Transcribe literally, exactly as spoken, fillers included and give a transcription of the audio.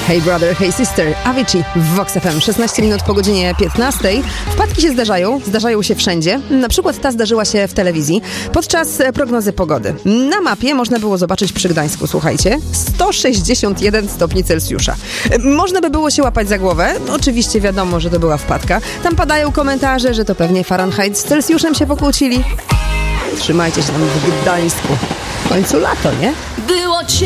Hey brother, hey sister, Avicii w Vox F M. szesnaście minut po godzinie piętnastej. Wpadki się zdarzają, zdarzają się wszędzie. Na przykład ta zdarzyła się w telewizji podczas prognozy pogody. Na mapie można było zobaczyć przy Gdańsku, słuchajcie, sto sześćdziesiąt jeden stopni Celsjusza. Można by było się łapać za głowę. Oczywiście wiadomo, że to była wpadka. Tam padają komentarze, że to pewnie Fahrenheit z Celsjuszem się pokłócili. Trzymajcie się tam w Gdańsku. W końcu lato, nie? Było cię